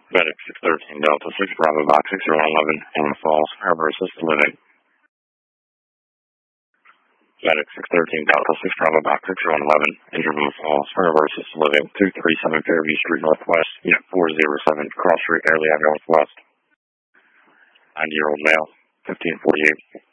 Medic 613 Delta 6 Bravo Box 6011, Animal Falls, Harbor Assisted Living. Medic 613 Delta 6 Bravo Box 6111, Animal Falls, Harbor Assisted Living, 237 Fairview Street Northwest, Unit 407, Cross Street, Airlie Ave Northwest. 90-year-old male, 1548.